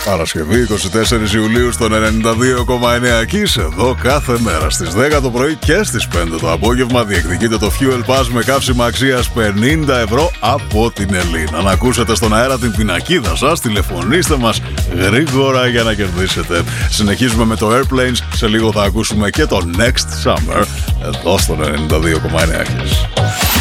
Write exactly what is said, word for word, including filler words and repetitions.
Παρασκευή εικοστή τέταρτη Ιουλίου στον ενενήντα δύο κόμμα εννέα Kiss. Εδώ κάθε μέρα στις δέκα το πρωί και στις πέντε το απόγευμα διεκδικείτε το Fuel Pass με καύσιμα αξίας πενήντα ευρώ από την Ελλήνα. Να ακούσετε στον αέρα την πινακίδα σας, τηλεφωνήστε μας γρήγορα για να κερδίσετε. Συνεχίζουμε με το Airplanes. Σε λίγο θα ακούσουμε και το Next Summer εδώ στον ενενήντα δύο κόμμα εννέα Kiss.